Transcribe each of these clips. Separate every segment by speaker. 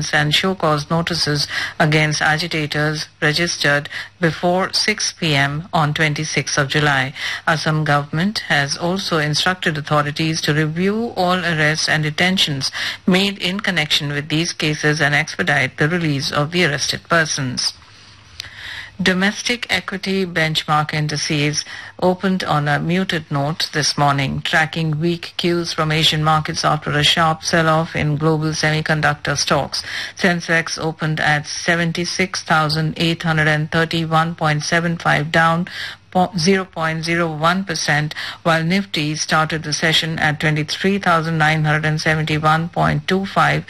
Speaker 1: citations and show cause notices against agitators registered before 6 p.m. on 26th of July. Assam government has also instructed authorities to review all arrests and detentions made in connection with these cases and expedite the release of the arrested persons. Domestic equity benchmark indices opened on a muted note this morning, tracking weak cues from Asian markets after a sharp sell-off in global semiconductor stocks. Sensex opened at 76,831.75, down 0.01%, while Nifty started the session at 23,971.25,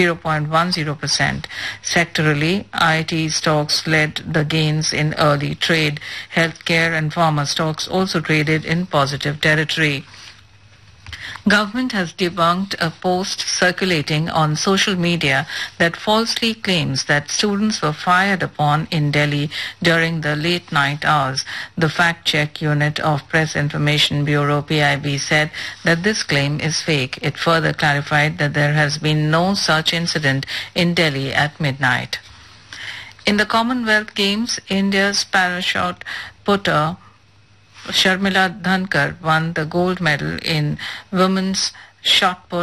Speaker 1: 0.10%. Sectorally, IT stocks led the gains in early trade. Healthcare and pharma stocks also traded in positive territory. Government has debunked a post circulating on social media that falsely claims that students were fired upon in Delhi during the late night hours. The fact-check unit of Press Information Bureau (PIB) said that this claim is fake. It further clarified that there has been no such incident in Delhi at midnight. In the Commonwealth Games, India's parachute putter Sharmila Dhankar won the gold medal in women's shot put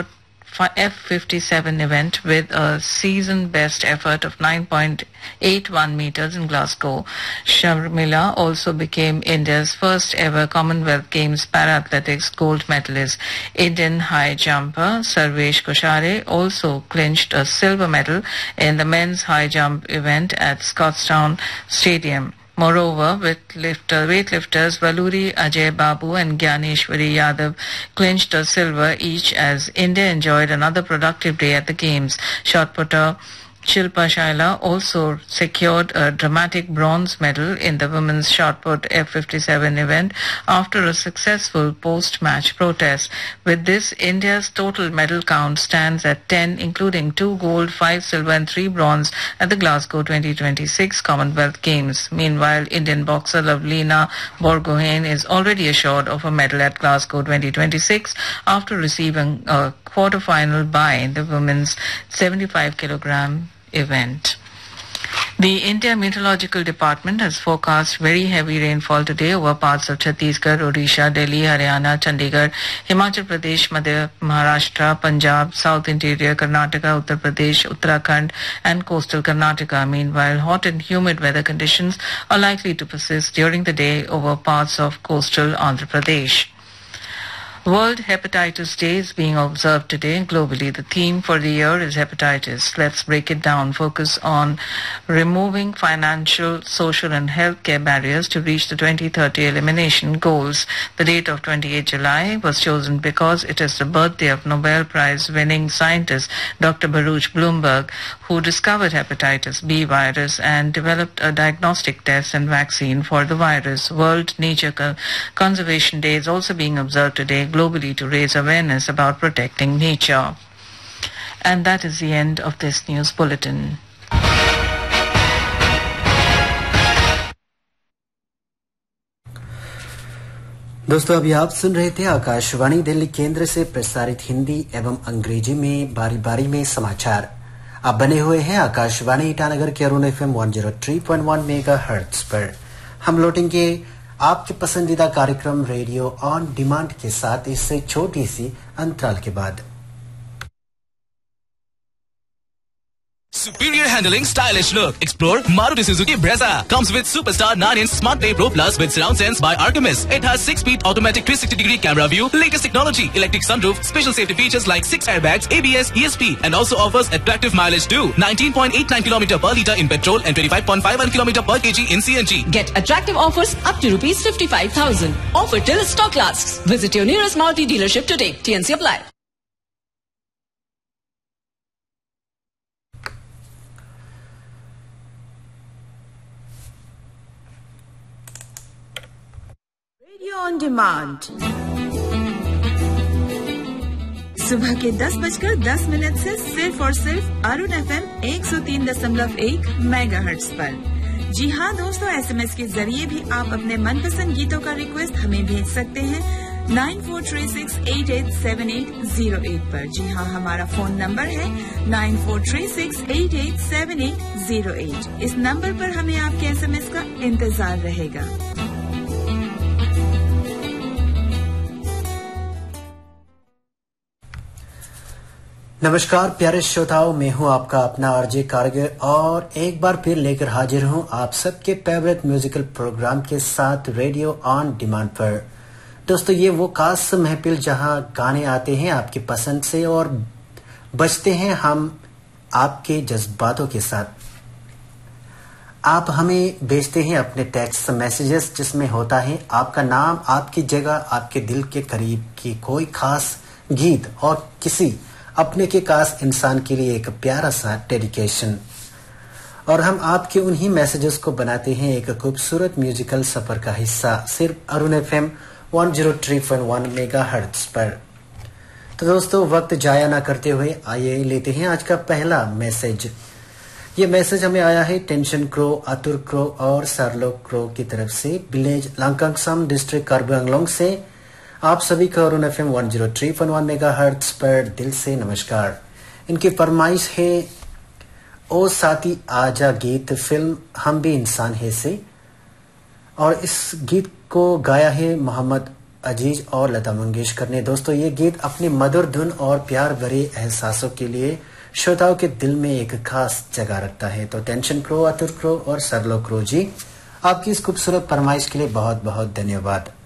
Speaker 1: F57 event with a season best effort of 9.81 meters in Glasgow. Sharmila also became India's first ever Commonwealth Games para-athletics gold medalist. Indian high jumper Sarvesh Koshare also clinched a silver medal in the men's high jump event at Scotstoun Stadium. Moreover, weightlifters Valuri Ajay Babu and Gyaneshwari Yadav clinched a silver each as India enjoyed another productive day at the Games. Shot putter Shilpa Shaila also secured a dramatic bronze medal in the women's shot put F57 event after a successful post-match protest. With this, India's total medal count stands at 10, including 2 gold, 5 silver and 3 bronze at the Glasgow 2026 Commonwealth Games. Meanwhile, Indian boxer Lavlina Borgohain is already assured of a medal at Glasgow 2026 after receiving a quarter-final bye in the women's 75-kilogram event. The India Meteorological Department has forecast very heavy rainfall today over parts of Chhattisgarh, Odisha, Delhi, Haryana, Chandigarh, Himachal Pradesh, Madhya Maharashtra, Punjab, South Interior, Karnataka, Uttar Pradesh, Uttarakhand and coastal Karnataka. Meanwhile, hot and humid weather conditions are likely to persist during the day over parts of coastal Andhra Pradesh. World Hepatitis Day is being observed today globally. The theme for the year is hepatitis. Let's break it down. Focus on removing financial, social and healthcare barriers to reach the 2030 elimination goals. The date of 28 July was chosen because it is the birthday of Nobel Prize winning scientist Dr. Baruch Blumberg, who discovered hepatitis B virus and developed a diagnostic test and vaccine for the virus. World Nature Conservation Day is also being observed today globally to raise awareness about protecting nature. And that is the end of this news bulletin.
Speaker 2: दोस्तों, अभी आप सुन रहे थे आकाशवाणी दिल्ली केंद्र से प्रसारित हिंदी एवं अंग्रेजी में बारी बारी में समाचार। आप बने हुए हैं आकाशवाणी ईटानगर के अरुण FM 103.1 मेगाहर्ट्ज पर। हम लौटेंगे आपके पसंदीदा कार्यक्रम रेडियो ऑन डिमांड के साथ इससे छोटी सी अंतराल के बाद।
Speaker 3: Superior handling, stylish look. Explore Maruti Suzuki Brezza. Comes with Superstar 9-inch Smart Play Pro Plus with surround sense by Artemis. It has 6-speed automatic 360-degree camera view, latest technology, electric sunroof, special safety features like 6 airbags, ABS, ESP, and also offers attractive mileage too. 19.89 km per litre in petrol and 25.51 km per kg in CNG.
Speaker 4: Get attractive offers up to rupees 55,000. Offer till stock lasts. Visit your nearest Maruti dealership today. TNC apply.
Speaker 5: On demand सुबह के 10:10 से सिर्फ और सिर्फ Arun FM 103.1 megahertz पर। जी हाँ दोस्तों, SMS के जरिए भी आप अपने मनपसंद गीतों का रिक्वेस्ट हमें भेज सकते हैं 9436887808 पर। जी हाँ, हमारा फोन नंबर है 9436887808। इस नंबर पर हमें आपके SMS का इंतजार रहेगा।
Speaker 2: नमस्कार प्यारे श्रोताओं, मैं हूं आपका अपना आरजे कारगिल और एक बार फिर लेकर हाजिर हूं आप सबके फेवरेट म्यूजिकल प्रोग्राम के साथ रेडियो ऑन डिमांड पर। दोस्तों, ये वो खास महफिल जहां गाने आते हैं आपकी पसंद से और बजते हैं हम आपके जज्बातों के साथ। आप हमें भेजते हैं अपने टेक्स्ट मैसेजेस जिसमें होता है आपका नाम, आपकी जगह, आपके दिल के करीब की कोई खास गीत और किसी अपने के खास इंसान के लिए एक प्यारा सा डेडिकेशन। और हम आपके उन्हीं मैसेजेस को बनाते हैं एक खूबसूरत म्यूजिकल सफर का हिस्सा सिर्फ अरुण FM 103.1 मेगाहर्ट्ज पर। तो दोस्तों, वक्त जाया ना करते हुए आइए लेते हैं आज का पहला मैसेज। ये मैसेज हमें आया है टेंशन क्रो, अतुर क्रो और सरलो क्रो की तरफ से, विलेज लांगकांगसम, डिस्ट्रिक्ट कार्बी आंगलोंग से। आप सभी को अरुण FM 103.1 मेगाहर्ट्ज पर दिल से नमस्कार। इनकी फरमाइश है ओ साथी आजा गीत, फिल्म हम भी इंसान है से। और इस गीत को गाया है मोहम्मद अजीज और लता मंगेशकर ने। दोस्तों, ये गीत अपनी मधुर धुन और प्यार भरे एहसासों के लिए श्रोताओं के दिल में एक खास जगह रखता है। तो टेंशन क्रो, अतुर क्रो और सरलो क्रो जी, आपकी इस खूबसूरत फरमाइश के लिए बहुत बहुत धन्यवाद।